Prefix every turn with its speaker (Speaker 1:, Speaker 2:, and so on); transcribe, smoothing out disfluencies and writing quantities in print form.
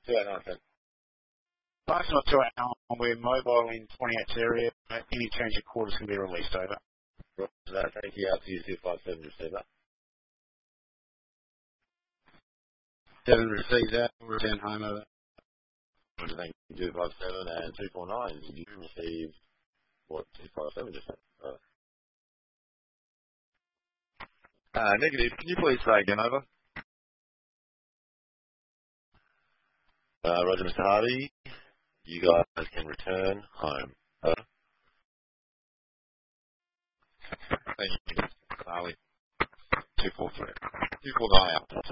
Speaker 1: 2897.
Speaker 2: Last not to our we're mobile in 28's area. Any change of quarters can be released over.
Speaker 1: Roger that. Thank you. Out to you, 257 receiver.
Speaker 3: 7 received out. Return home over.
Speaker 1: Roger, thank you, 257 and 249. Did you receive what 257 just said?
Speaker 4: Negative. Can you please say again, over?
Speaker 1: Roger, Mr. Harvey. You guys can return home. Over.
Speaker 4: Thank you, Harley. 243. 249 out.